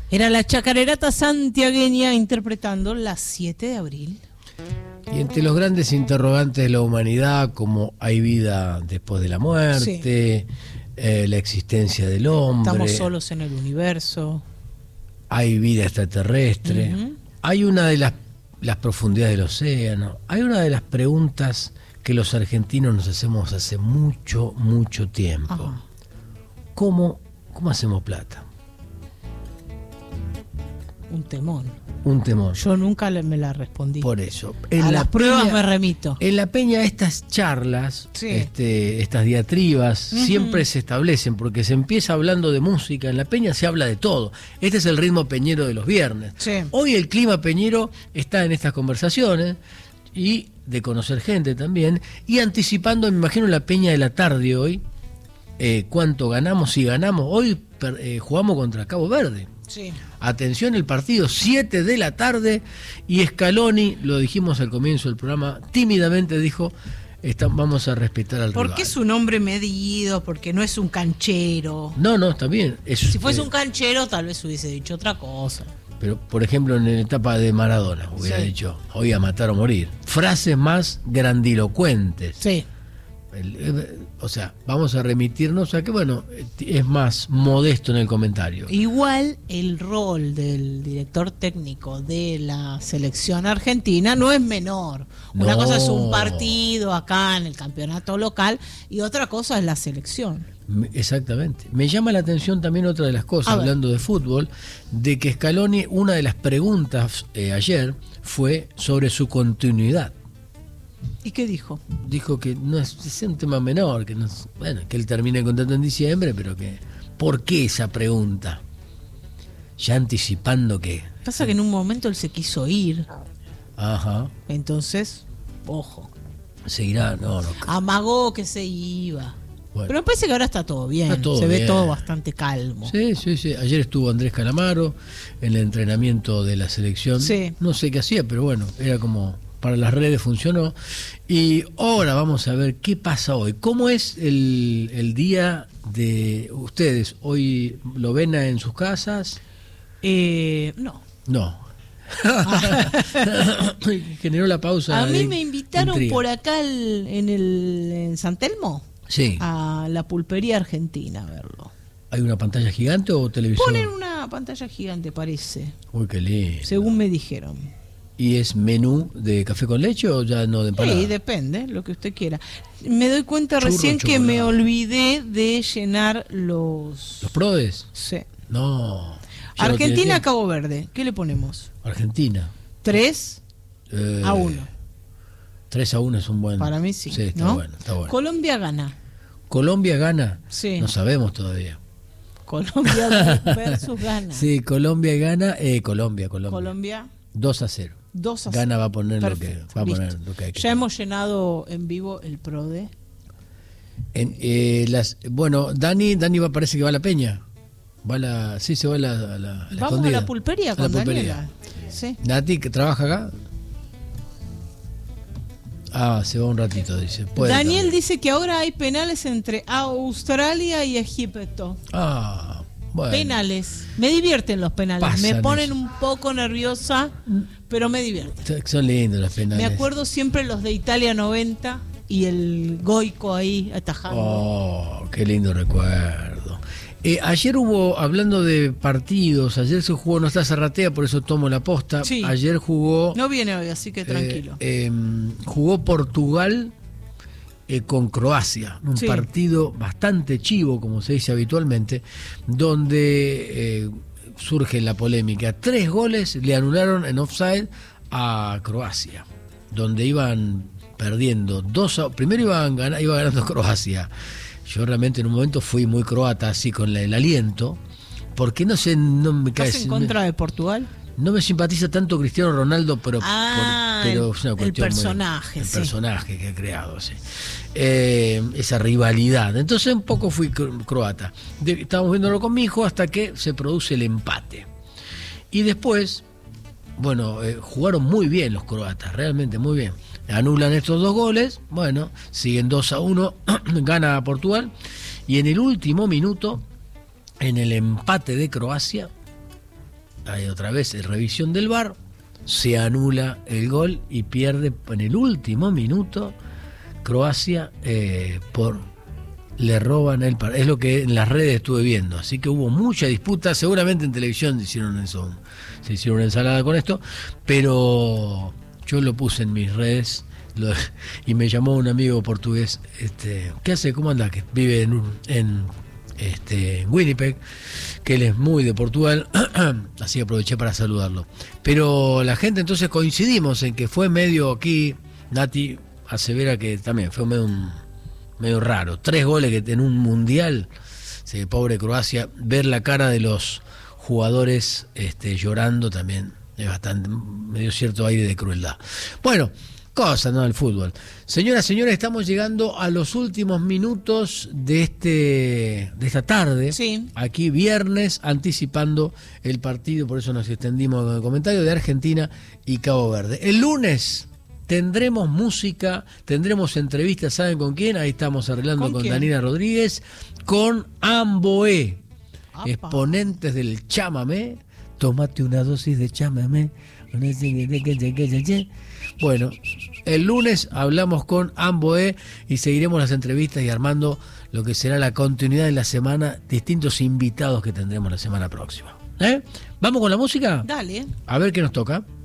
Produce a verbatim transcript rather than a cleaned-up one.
Era la chacarerata santiagueña interpretando Las siete de abril. Y entre los grandes interrogantes de la humanidad, como hay vida después de la muerte, sí. eh, la existencia del hombre. Estamos solos en el universo. Hay vida extraterrestre. Uh-huh. Hay una de las, las profundidades del océano. Hay una de las preguntas que los argentinos nos hacemos hace mucho, mucho tiempo. Ajá. ¿Cómo, cómo hacemos plata? Un temón. Un temor. Yo nunca me la respondí. Por eso. En a la las pruebas peña, me remito. En la peña estas charlas, sí. este, estas diatribas, uh-huh. siempre se establecen porque se empieza hablando de música. En la peña se habla de todo. Este es el ritmo peñero de los viernes. Sí. Hoy el clima peñero está en estas conversaciones y de conocer gente también. Y anticipando, me imagino, la peña de la tarde hoy, eh, cuánto ganamos, si ganamos. Hoy eh, jugamos contra Cabo Verde. Sí. Atención, el partido, siete de la tarde, y Scaloni, lo dijimos al comienzo del programa, tímidamente dijo, está, vamos a respetar al rival. Porque es un hombre medido, porque no es un canchero. No, no, está bien. Es, si fuese eh, un canchero, tal vez hubiese dicho otra cosa. Pero, por ejemplo, en la etapa de Maradona, hubiera sí. dicho, hoy a matar o morir. Frases más grandilocuentes. Sí. El, el, o sea, vamos a remitirnos a que, bueno, es más modesto en el comentario. Igual el rol del director técnico de la selección argentina no es menor. Una no. cosa es un partido acá en el campeonato local y otra cosa es la selección. Exactamente. Me llama la atención también otra de las cosas, hablando de fútbol, de que Scaloni, una de las preguntas eh, ayer fue sobre su continuidad. ¿Y qué dijo? Dijo que no es, es un tema menor, que no es, bueno, que él termine el contrato en diciembre, pero que ¿por qué esa pregunta? Ya anticipando que pasa que en un momento él se quiso ir. Ajá. Entonces, ojo. Se irá, no, no. Amagó que se iba. Bueno. Pero me parece que ahora está todo bien. Está todo se bien. Ve todo bastante calmo. Sí, sí, sí. Ayer estuvo Andrés Calamaro en el entrenamiento de la selección. Sí. No sé qué hacía, pero bueno, era como para las redes funcionó. Y ahora vamos a ver qué pasa hoy. ¿Cómo es el, el día de ustedes? ¿Hoy lo ven en sus casas? Eh, no. No. Generó la pausa. A mí de, me invitaron intriga. Por acá el, en el en San Telmo. Sí. A la pulpería argentina a verlo. ¿Hay una pantalla gigante o televisión? Ponen una pantalla gigante, parece. Uy, qué lindo. Según me dijeron. ¿Y es menú de café con leche o ya no de empanada? Sí, depende, lo que usted quiera. Me doy cuenta Churro, recién chocolate. Que me olvidé de llenar los... ¿Los prodes? Sí. No. Argentina, Cabo Verde. ¿Qué le ponemos? Argentina. Tres eh, a uno. Tres a uno es un buen... Para mí sí. Sí, está ¿no? bueno, está bueno. Colombia gana. ¿Colombia gana? Sí. No sabemos todavía. Colombia versus Ghana. Sí, Colombia gana. Eh, Colombia, Colombia. Colombia. dos a cero. dos a cero. Ghana va a poner lo que, va a poner lo que hay que Ya hemos llenado en vivo el PRODE. En, eh, las, bueno, Dani, Dani va, parece que va a la peña. Va a la, sí, se va a la, a la, a la Vamos escondida. a la pulpería con a la pulpería. Daniela. Sí. Nati, que trabaja acá. Ah, se va un ratito, dice. Puede Daniel también. dice que ahora hay penales entre Australia y Egipto. Ah, bueno. Penales. Me divierten los penales. Pasan me ponen eso. un poco nerviosa, pero me divierten. Son lindos los penales. Me acuerdo siempre los de Italia noventa y el Goico ahí atajando. Oh, qué lindo recuerdo. Eh, ayer hubo, hablando de partidos, ayer se jugó, no está Zarratea, por eso tomo la posta. Sí. Ayer jugó... No viene hoy, así que tranquilo. Eh, eh, jugó Portugal eh, con Croacia, un sí. partido bastante chivo, como se dice habitualmente, donde eh, surge la polémica. Tres goles le anularon en offside a Croacia, donde iban perdiendo dos a, primero iban gan- iba ganando Croacia. Yo realmente en un momento fui muy croata, así con la, el aliento, porque no sé, no me cae. ¿Estás en contra me, de Portugal? No me simpatiza tanto Cristiano Ronaldo, pero, ah, por, pero el, es una cuestión el personaje, muy, sí. el personaje que ha creado, sí. Eh, esa rivalidad. Entonces un poco fui croata. De, estábamos viéndolo con mi hijo hasta que se produce el empate. Y después, bueno, eh, jugaron muy bien los croatas, realmente muy bien. Anulan estos dos goles, bueno, siguen dos a uno, gana Portugal, y en el último minuto, en el empate de Croacia, hay otra vez revisión del V A R, se anula el gol y pierde en el último minuto Croacia eh, por le roban el par. Es lo que en las redes estuve viendo, así que hubo mucha disputa, seguramente en televisión hicieron eso, se hicieron una ensalada con esto, pero yo lo puse en mis redes lo, y me llamó un amigo portugués, este, ¿qué hace? ¿Cómo anda? Que vive en, en Este, en Winnipeg, que él es muy de Portugal, así aproveché para saludarlo. Pero la gente entonces coincidimos en que fue medio aquí, Nati asevera que también fue medio, un, medio raro, tres goles que en un mundial, sí, pobre Croacia, ver la cara de los jugadores este, llorando también es bastante, medio cierto aire de crueldad. Bueno, cosas, ¿no? El fútbol. Señoras, señores, estamos llegando a los últimos minutos de este de esta tarde. Sí. Aquí viernes, anticipando el partido, por eso nos extendimos con el comentario de Argentina y Cabo Verde. El lunes tendremos música, tendremos entrevistas, ¿saben con quién? Ahí estamos arreglando con, con quién? Danila Rodríguez, con Amboé, Apa. exponentes del chamamé. Tómate una dosis de chamamé. Bueno, el lunes hablamos con Amboé y seguiremos las entrevistas y armando lo que será la continuidad de la semana, distintos invitados que tendremos la semana próxima. ¿Eh? ¿Vamos con la música? Dale. A ver qué nos toca.